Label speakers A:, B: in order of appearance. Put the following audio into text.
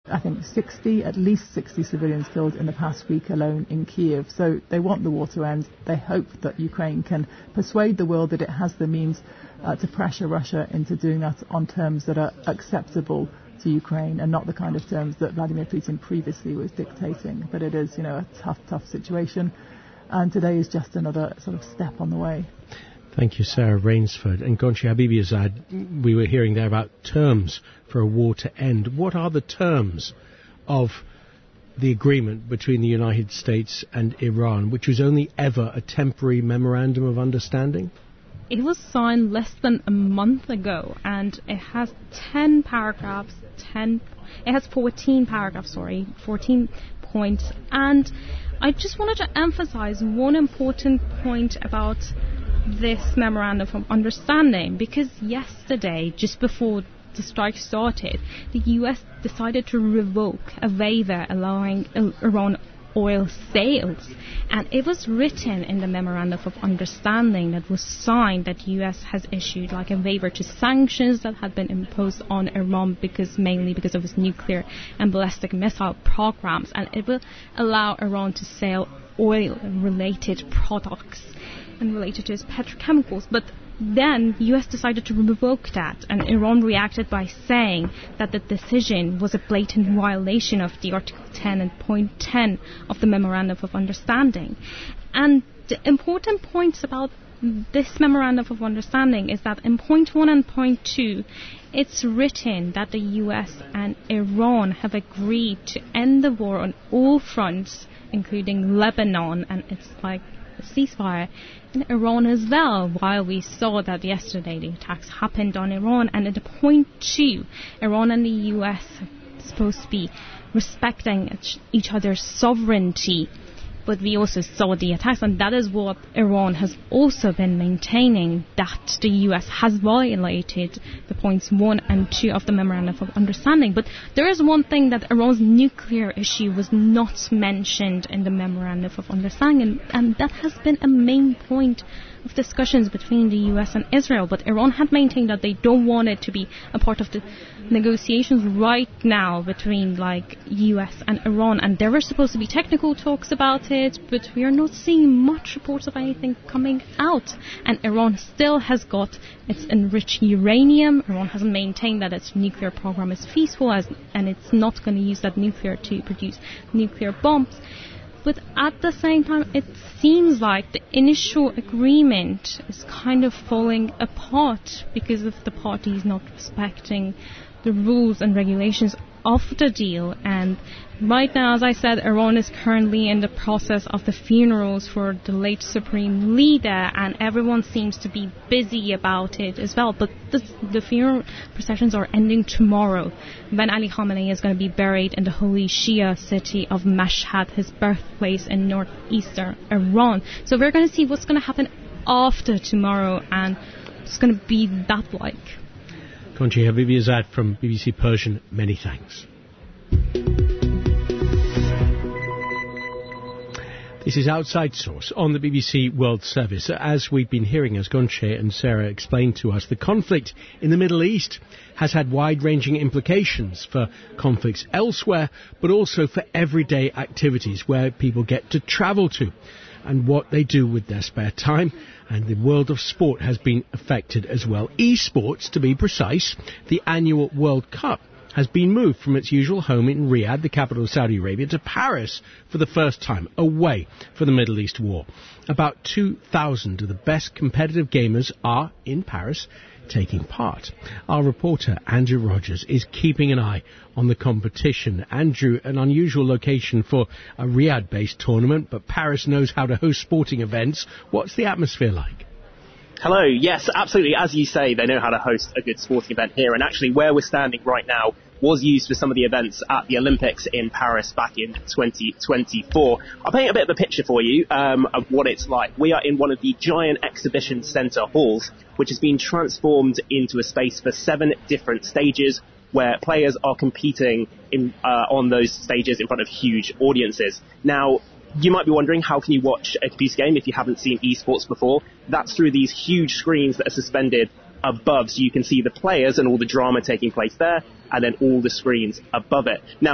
A: I think at least 60 civilians killed in the past week alone in Kiev. So they want the war to end. They hope that Ukraine can persuade the world that it has the means to pressure Russia into doing that on terms that are acceptable to Ukraine and not the kind of terms that Vladimir Putin previously was dictating. But it is, a tough situation. And today is just another sort of step on the way.
B: Thank you, Sarah Rainsford. And Gonchi Habibizadeh, we were hearing there about terms for a war to end. What are the terms of the agreement between the United States and Iran, which was only ever a temporary memorandum of understanding?
C: It was signed less than a month ago, and it has 10 paragraphs. It has 14 paragraphs, 14 points. And I just wanted to emphasize one important point about this memorandum of understanding, because yesterday, just before the strike started, the US decided to revoke a waiver allowing Iran oil sales, and it was written in the memorandum of understanding that was signed that US has issued like a waiver to sanctions that had been imposed on Iran mainly because of its nuclear and ballistic missile programs, and it will allow Iran to sell oil related products and related to its petrochemicals. But then US decided to revoke that, and Iran reacted by saying that the decision was a blatant violation of the Article 10 and Point 10 of the Memorandum of Understanding. And the important points about this Memorandum of Understanding is that in Point 1 and Point 2, it's written that the US and Iran have agreed to end the war on all fronts, including Lebanon, and it's like a ceasefire in Iran as well, while we saw that yesterday the attacks happened on Iran. And at the Point 2, Iran and the US are supposed to be respecting each other's sovereignty, but we also saw the attacks, and that is what Iran has also been maintaining, that the US has violated the points 1 and 2 of the Memorandum of Understanding. But there is one thing, that Iran's nuclear issue was not mentioned in the Memorandum of Understanding, and that has been a main point of discussions between the US and Israel. But Iran had maintained that they don't want it to be a part of the negotiations right now between US and Iran, and there were supposed to be technical talks about it, but we are not seeing much reports of anything coming out. And Iran still has got its enriched uranium. Iran has maintained that its nuclear program is feasible, and it's not going to use that nuclear to produce nuclear bombs. But at the same time, it seems like the initial agreement is kind of falling apart because of the parties not respecting the rules and regulations of the deal. And right now, as I said, Iran is currently in the process of the funerals for the late supreme leader, and everyone seems to be busy about it as well. But the funeral processions are ending tomorrow, when Ali Khamenei is going to be buried in the holy Shia city of Mashhad, his birthplace in northeastern Iran. So we're going to see what's going to happen after tomorrow, and it's going to be that like.
B: Gonchi Habibizadeh from BBC Persian, many thanks. This is Outside Source on the BBC World Service. As we've been hearing, as Gonchi and Sarah explained to us, the conflict in the Middle East has had wide-ranging implications for conflicts elsewhere, but also for everyday activities where people get to travel to and what they do with their spare time. And the world of sport has been affected as well. Esports, to be precise, the annual World Cup, has been moved from its usual home in Riyadh, the capital of Saudi Arabia, to Paris for the first time, away from the Middle East war. About 2,000 of the best competitive gamers are in Paris taking part. Our reporter, Andrew Rogers, is keeping an eye on the competition. Andrew, an unusual location for a Riyadh-based tournament, but Paris knows how to host sporting events. What's the atmosphere like?
D: Hello. Yes, absolutely. As you say, they know how to host a good sporting event here. And actually, where we're standing right now was used for some of the events at the Olympics in Paris back in 2024. I'll paint a bit of a picture for you of what it's like. We are in one of the giant exhibition centre halls, which has been transformed into a space for 7 different stages where players are competing on those stages in front of huge audiences. Now, you might be wondering, how can you watch a computer game if you haven't seen esports before? That's through these huge screens that are suspended above, so you can see the players and all the drama taking place there, and then all the screens above it. Now,